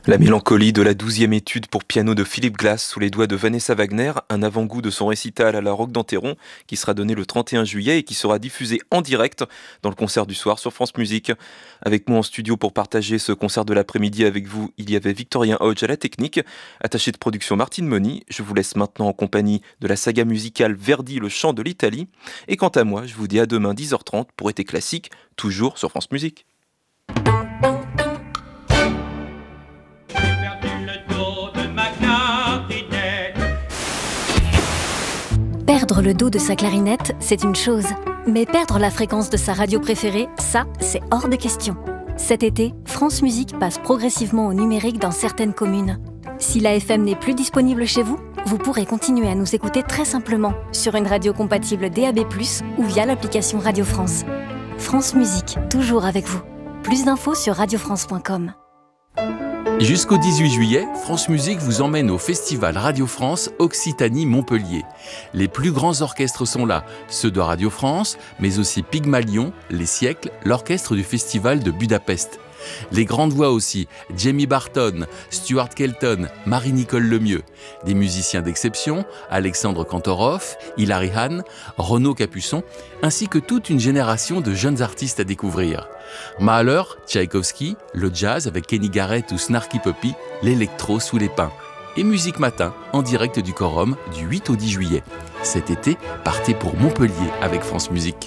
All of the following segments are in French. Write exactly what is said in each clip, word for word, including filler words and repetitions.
La mélancolie de la douzième étude pour piano de Philip Glass sous les doigts de Vanessa Wagner, un avant-goût de son récital à la Roque d'Enterron qui sera donné le trente et un juillet et qui sera diffusé en direct dans le concert du soir sur France Musique. Avec moi en studio pour partager ce concert de l'après-midi avec vous, il y avait Victorien Hodge à la technique, attaché de production Martine Moni. Je vous laisse maintenant en compagnie de la saga musicale Verdi, le chant de l'Italie. Et quant à moi, je vous dis à demain dix heures trente pour Été classique, toujours sur France Musique. Perdre le dos de sa clarinette, c'est une chose. Mais perdre la fréquence de sa radio préférée, ça, c'est hors de question. Cet été, France Musique passe progressivement au numérique dans certaines communes. Si l'A F M n'est plus disponible chez vous, vous pourrez continuer à nous écouter très simplement sur une radio compatible D A B plus, ou via l'application Radio France. France Musique, toujours avec vous. Plus d'infos sur radio france point com. Jusqu'au dix-huit juillet, France Musique vous emmène au Festival Radio France Occitanie-Montpellier. Les plus grands orchestres sont là, ceux de Radio France, mais aussi Pygmalion, Les Siècles, l'orchestre du Festival de Budapest. Les grandes voix aussi, Jamie Barton, Stuart Kelton, Marie-Nicole Lemieux. Des musiciens d'exception, Alexandre Kantorov, Hilary Hahn, Renaud Capuçon, ainsi que toute une génération de jeunes artistes à découvrir. Mahler, Tchaïkovski, le jazz avec Kenny Garrett ou Snarky Puppy, l'électro sous les pins. Et Musique Matin, en direct du Quorum, du huit au dix juillet. Cet été, partez pour Montpellier avec France Musique.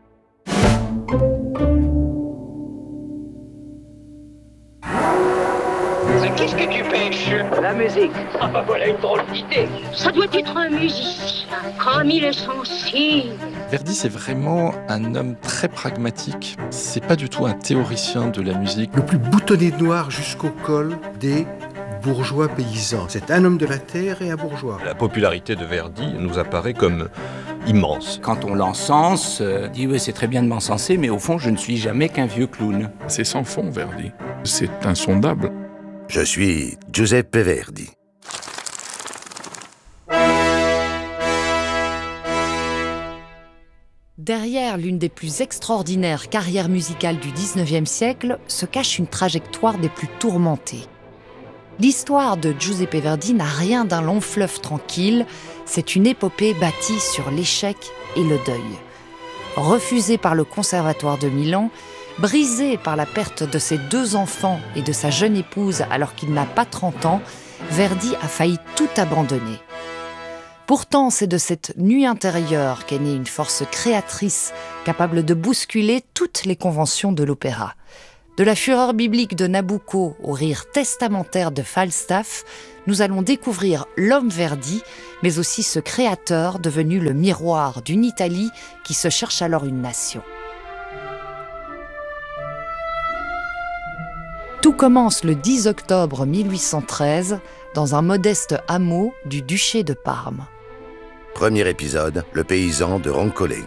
Qu'est-ce que tu pêches? La musique. Ah bah voilà une drôle d'idée. Ça doit être un musicien, comme il est sensible. Verdi, c'est vraiment un homme très pragmatique. C'est pas du tout un théoricien de la musique. Le plus boutonné de noir jusqu'au col des bourgeois paysans. C'est un homme de la terre et un bourgeois. La popularité de Verdi nous apparaît comme immense. Quand on l'encense, euh, dit oui, c'est très bien de m'encenser, mais au fond, je ne suis jamais qu'un vieux clown. C'est sans fond, Verdi. C'est insondable. Je suis Giuseppe Verdi. Derrière l'une des plus extraordinaires carrières musicales du dix-neuvième siècle se cache une trajectoire des plus tourmentées. L'histoire de Giuseppe Verdi n'a rien d'un long fleuve tranquille, c'est une épopée bâtie sur l'échec et le deuil. Refusé par le Conservatoire de Milan, brisé par la perte de ses deux enfants et de sa jeune épouse alors qu'il n'a pas trente ans, Verdi a failli tout abandonner. Pourtant, c'est de cette nuit intérieure qu'est née une force créatrice capable de bousculer toutes les conventions de l'opéra. De la fureur biblique de Nabucco au rire testamentaire de Falstaff, nous allons découvrir l'homme Verdi, mais aussi ce créateur devenu le miroir d'une Italie qui se cherche alors une nation. Tout commence le dix octobre mille huit cent treize dans un modeste hameau du duché de Parme. Premier épisode, le paysan de Roncolé.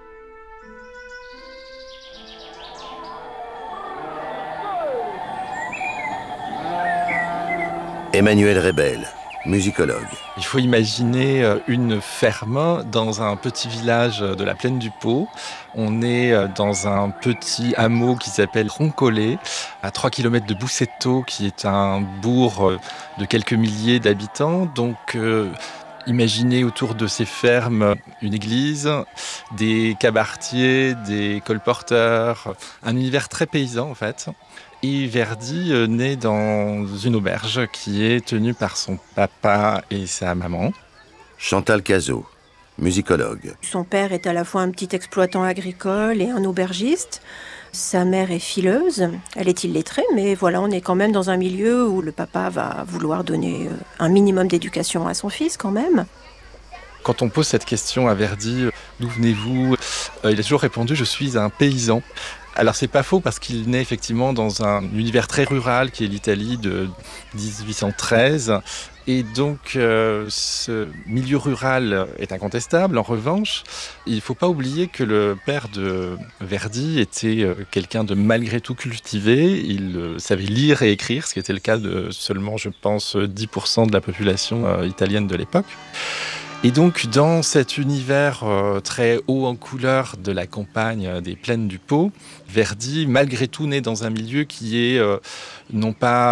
Emmanuel Rebel, musicologue. Il faut imaginer une ferme dans un petit village de la plaine du Pô. On est dans un petit hameau qui s'appelle Roncolé, à trois kilomètres de Busseto, qui est un bourg de quelques milliers d'habitants. Donc, euh, imaginez autour de ces fermes une église, des cabaretiers, des colporteurs, un univers très paysan en fait. Et Verdi euh, naît dans une auberge qui est tenue par son papa et sa maman. Chantal Cazot, musicologue. Son père est à la fois un petit exploitant agricole et un aubergiste. Sa mère est fileuse, elle est illettrée, mais voilà, on est quand même dans un milieu où le papa va vouloir donner un minimum d'éducation à son fils quand même. Quand on pose cette question à Verdi, d'où venez-vous ? euh, Il a toujours répondu « je suis un paysan ». Alors c'est pas faux parce qu'il naît effectivement dans un univers très rural qui est l'Italie de dix-huit cent treize et donc euh, ce milieu rural est incontestable. En revanche, il ne faut pas oublier que le père de Verdi était euh, quelqu'un de malgré tout cultivé. Il euh, savait lire et écrire, ce qui était le cas de seulement, je pense, dix pour cent de la population euh, italienne de l'époque. Et donc, dans cet univers euh, très haut en couleur de la campagne euh, des plaines du Pô, Verdi, malgré tout, naît dans un milieu qui est euh, non pas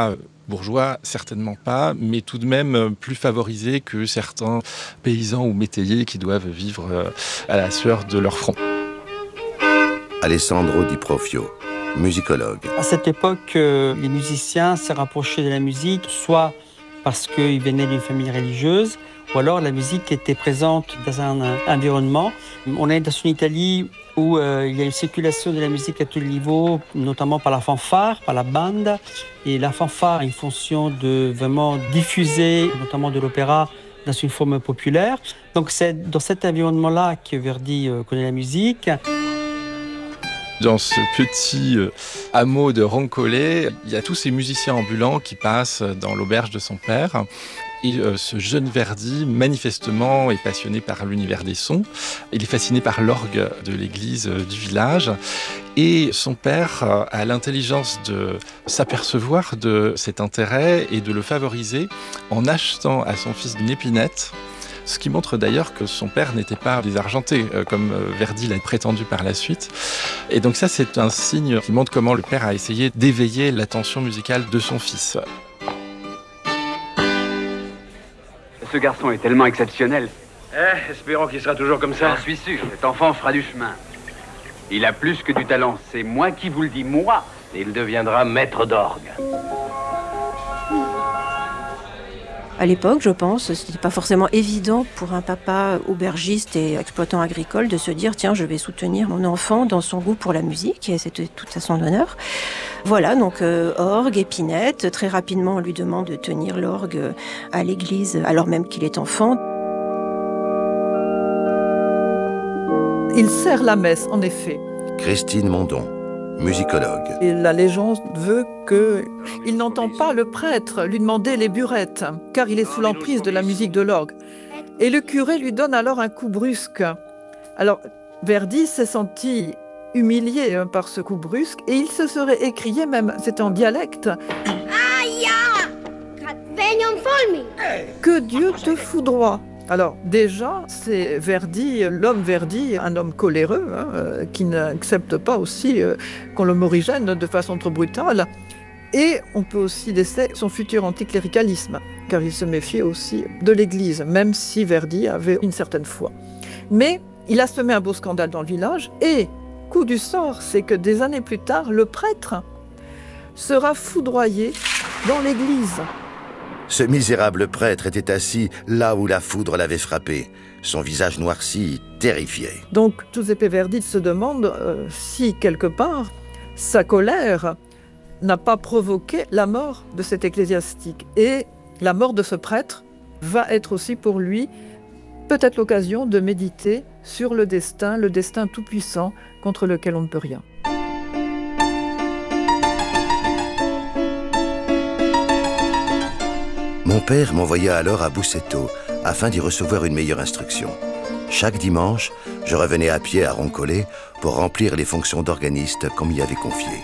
Bourgeois, certainement pas, mais tout de même plus favorisés que certains paysans ou métayers qui doivent vivre à la sueur de leur front. Alessandro Di Profio, musicologue. À cette époque, euh, les musiciens s'est rapprochés de la musique, soit parce qu'ils venaient d'une famille religieuse, ou alors la musique était présente dans un, un environnement. On est dans une Italie où euh, il y a une circulation de la musique à tous les niveaux, notamment par la fanfare, par la bande. Et la fanfare a une fonction de vraiment diffuser, notamment de l'opéra, dans une forme populaire. Donc c'est dans cet environnement-là que Verdi euh, connaît la musique. Dans ce petit euh, hameau de Roncole, il y a tous ces musiciens ambulants qui passent dans l'auberge de son père. Et euh, ce jeune Verdi, manifestement, est passionné par l'univers des sons. Il est fasciné par l'orgue de l'église euh, du village. Et son père euh, a l'intelligence de s'apercevoir de cet intérêt et de le favoriser en achetant à son fils une épinette. Ce qui montre d'ailleurs que son père n'était pas désargenté, euh, comme euh, Verdi l'a prétendu par la suite. Et donc ça, c'est un signe qui montre comment le père a essayé d'éveiller l'attention musicale de son fils. Ce garçon est tellement exceptionnel. Eh, espérons qu'il sera toujours comme ça. J'en suis sûr, cet enfant fera du chemin. Il a plus que du talent, c'est moi qui vous le dis, moi. Il deviendra maître d'orgue. À l'époque, je pense, ce n'était pas forcément évident pour un papa aubergiste et exploitant agricole de se dire « Tiens, je vais soutenir mon enfant dans son goût pour la musique » et c'était tout à son honneur. Voilà, donc euh, orgue, épinette. Très rapidement, on lui demande de tenir l'orgue à l'église alors même qu'il est enfant. Il sert la messe, en effet. Christine Mondon, musicologue. Et la légende veut qu'il n'entend pas le prêtre lui demander les burettes, car il est sous l'emprise de la musique de l'orgue. Et le curé lui donne alors un coup brusque. Alors, Verdi s'est senti humilié par ce coup brusque, et il se serait écrié, même, c'était en dialecte, « Que Dieu te foudroie !» Alors déjà, c'est Verdi, l'homme Verdi, un homme coléreux, hein, euh, qui n'accepte pas aussi euh, qu'on le morigène de façon trop brutale. Et on peut aussi laisser son futur anticléricalisme, car il se méfiait aussi de l'Église, même si Verdi avait une certaine foi. Mais il a semé un beau scandale dans le village, et coup du sort, c'est que des années plus tard, le prêtre sera foudroyé dans l'Église. Ce misérable prêtre était assis là où la foudre l'avait frappé, son visage noirci, terrifié. Donc Giuseppe Verdi se demande euh, si, quelque part, sa colère n'a pas provoqué la mort de cet ecclésiastique. Et la mort de ce prêtre va être aussi pour lui peut-être l'occasion de méditer sur le destin, le destin tout-puissant contre lequel on ne peut rien. Mon père m'envoya alors à Busseto afin d'y recevoir une meilleure instruction. Chaque dimanche, je revenais à pied à Roncole pour remplir les fonctions d'organiste qu'on m'y avait confiées.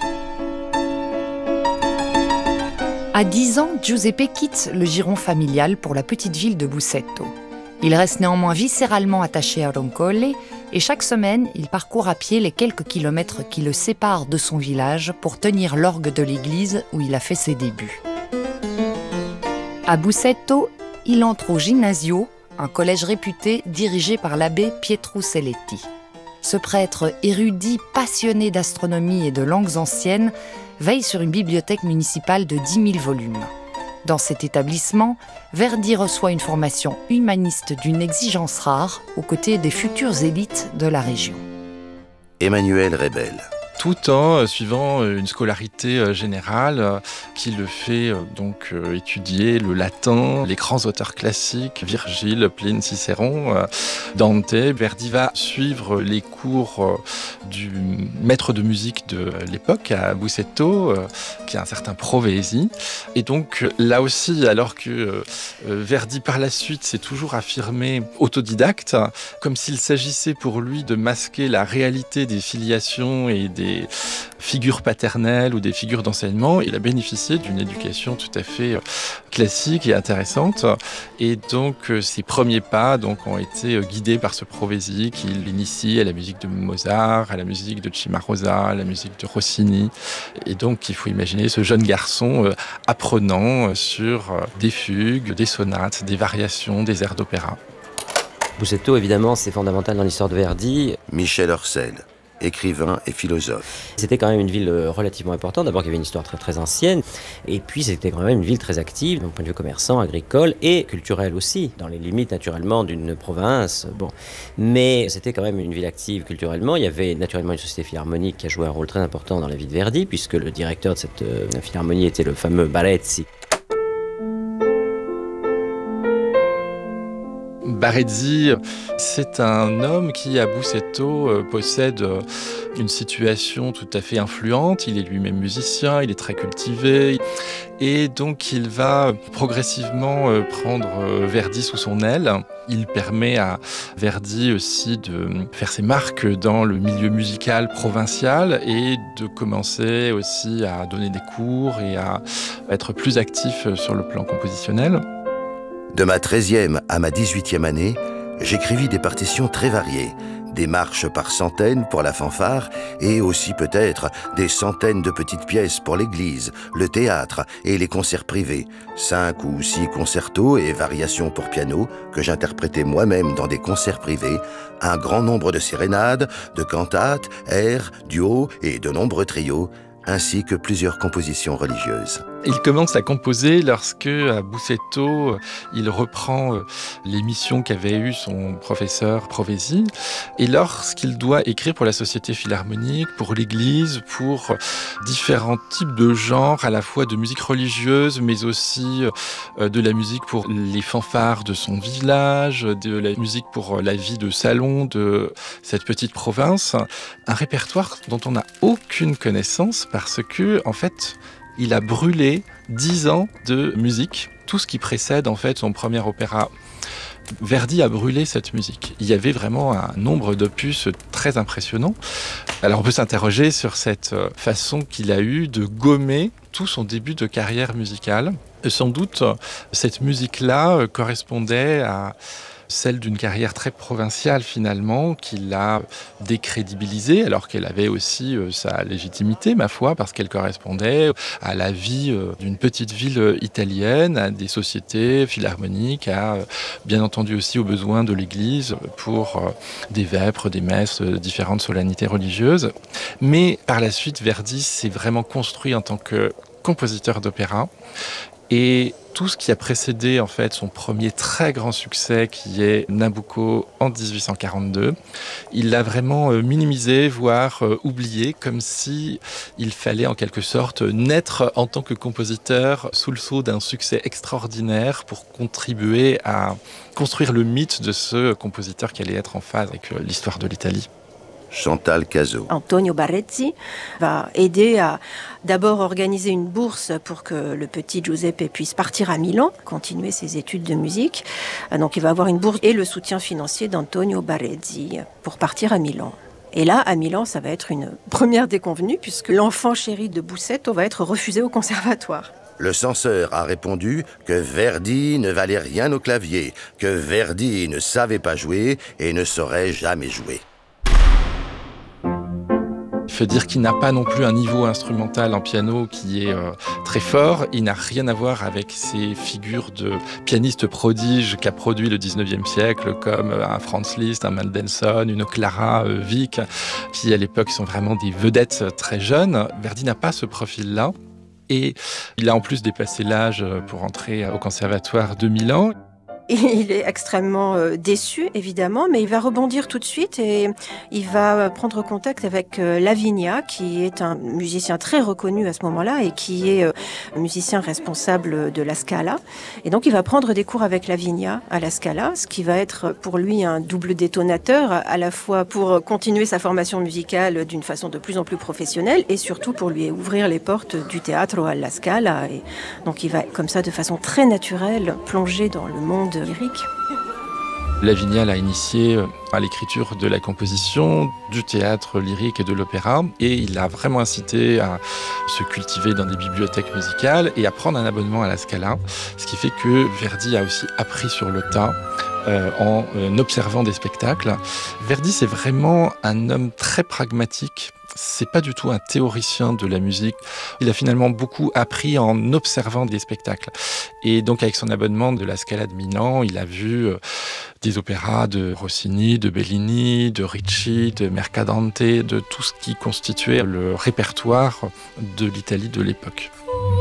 À dix ans, Giuseppe quitte le giron familial pour la petite ville de Busseto. Il reste néanmoins viscéralement attaché à Roncole et chaque semaine, il parcourt à pied les quelques kilomètres qui le séparent de son village pour tenir l'orgue de l'église où il a fait ses débuts. À Busseto, il entre au Ginnasio, un collège réputé dirigé par l'abbé Pietro Selletti. Ce prêtre érudit, passionné d'astronomie et de langues anciennes, veille sur une bibliothèque municipale de dix mille volumes. Dans cet établissement, Verdi reçoit une formation humaniste d'une exigence rare, aux côtés des futures élites de la région. Emmanuel Rebel. Tout en suivant une scolarité générale qui le fait donc étudier le latin, les grands auteurs classiques, Virgile, Pline, Cicéron, Dante. Verdi va suivre les cours du maître de musique de l'époque à Busseto, qui est un certain Provesi. Et donc là aussi, alors que Verdi par la suite s'est toujours affirmé autodidacte, comme s'il s'agissait pour lui de masquer la réalité des filiations et des des figures paternelles ou des figures d'enseignement. Il a bénéficié d'une éducation tout à fait classique et intéressante. Et donc, ses premiers pas donc, ont été guidés par ce Provesi qui l'initie à la musique de Mozart, à la musique de Cimarosa, à la musique de Rossini. Et donc, il faut imaginer ce jeune garçon apprenant sur des fugues, des sonates, des variations, des airs d'opéra. Busseto, évidemment, c'est fondamental dans l'histoire de Verdi. Michel Orsel, écrivain et philosophe. C'était quand même une ville relativement importante. D'abord, il y avait une histoire très, très ancienne. Et puis, c'était quand même une ville très active, d'un point de vue commerçant, agricole et culturel aussi, dans les limites, naturellement, d'une province. Bon. Mais c'était quand même une ville active culturellement. Il y avait naturellement une société philharmonique qui a joué un rôle très important dans la vie de Verdi, puisque le directeur de cette euh, philharmonie était le fameux Barezzi. Barezzi, c'est un homme qui, à Busseto, possède une situation tout à fait influente. Il est lui-même musicien, il est très cultivé. Et donc, il va progressivement prendre Verdi sous son aile. Il permet à Verdi aussi de faire ses marques dans le milieu musical provincial et de commencer aussi à donner des cours et à être plus actif sur le plan compositionnel. De ma treizième à ma dix-huitième année, j'écrivis des partitions très variées, des marches par centaines pour la fanfare et aussi peut-être des centaines de petites pièces pour l'église, le théâtre et les concerts privés, cinq ou six concertos et variations pour piano que j'interprétais moi-même dans des concerts privés, un grand nombre de sérénades, de cantates, airs, duos et de nombreux trios, ainsi que plusieurs compositions religieuses. Il commence à composer lorsque, à Busseto, il reprend les missions qu'avait eues son professeur Provesi, et lorsqu'il doit écrire pour la Société Philharmonique, pour l'Église, pour différents types de genres, à la fois de musique religieuse, mais aussi de la musique pour les fanfares de son village, de la musique pour la vie de salon de cette petite province, un répertoire dont on n'a aucune connaissance parce que, en fait, il a brûlé dix ans de musique, tout ce qui précède en fait son premier opéra. Verdi a brûlé cette musique. Il y avait vraiment un nombre d'opus très impressionnant. Alors on peut s'interroger sur cette façon qu'il a eue de gommer tout son début de carrière musicale. Et sans doute, cette musique-là correspondait à celle d'une carrière très provinciale finalement, qui l'a décrédibilisée, alors qu'elle avait aussi euh, sa légitimité, ma foi, parce qu'elle correspondait à la vie euh, d'une petite ville italienne, à des sociétés philharmoniques, à euh, bien entendu aussi aux besoins de l'Église pour euh, des vêpres, des messes, euh, différentes solennités religieuses. Mais par la suite, Verdi s'est vraiment construit en tant que compositeur d'opéra. Et tout ce qui a précédé en fait son premier très grand succès qui est Nabucco en dix-huit cent quarante-deux, il l'a vraiment minimisé, voire oublié, comme si il fallait en quelque sorte naître en tant que compositeur sous le sceau d'un succès extraordinaire pour contribuer à construire le mythe de ce compositeur qui allait être en phase avec l'histoire de l'Italie. Chantal Cazot. Antonio Barezzi va aider à d'abord organiser une bourse pour que le petit Giuseppe puisse partir à Milan, continuer ses études de musique. Donc il va avoir une bourse et le soutien financier d'Antonio Barezzi pour partir à Milan. Et là, à Milan, ça va être une première déconvenue puisque l'enfant chéri de Busseto va être refusé au conservatoire. Le censeur a répondu que Verdi ne valait rien au clavier, que Verdi ne savait pas jouer et ne saurait jamais jouer. Il faut dire qu'il n'a pas non plus un niveau instrumental en piano qui est euh, très fort. Il n'a rien à voir avec ces figures de pianistes prodiges qu'a produit le dix-neuvième siècle, comme un Franz Liszt, un Mendelssohn, une Clara euh, Wieck, qui à l'époque sont vraiment des vedettes très jeunes. Verdi n'a pas ce profil-là. Et il a en plus dépassé l'âge pour entrer au conservatoire de Milan. Il est extrêmement déçu, évidemment, mais il va rebondir tout de suite et il va prendre contact avec Lavigna, qui est un musicien très reconnu à ce moment-là et qui est musicien responsable de la Scala. Et donc, il va prendre des cours avec Lavigna à la Scala, ce qui va être pour lui un double détonateur, à la fois pour continuer sa formation musicale d'une façon de plus en plus professionnelle et surtout pour lui ouvrir les portes du Teatro alla Scala. Et donc, il va, comme ça, de façon très naturelle, plonger dans le monde lyrique. Lavinia l'a initié à l'écriture de la composition, du théâtre lyrique et de l'opéra, et il l'a vraiment incité à se cultiver dans des bibliothèques musicales et à prendre un abonnement à la Scala, ce qui fait que Verdi a aussi appris sur le tas euh, en euh, observant des spectacles. Verdi, c'est vraiment un homme très pragmatique. C'est pas du tout un théoricien de la musique. Il a finalement beaucoup appris en observant des spectacles. Et donc, avec son abonnement de la Scala de Milan, il a vu des opéras de Rossini, de Bellini, de Ricci, de Mercadante, de tout ce qui constituait le répertoire de l'Italie de l'époque.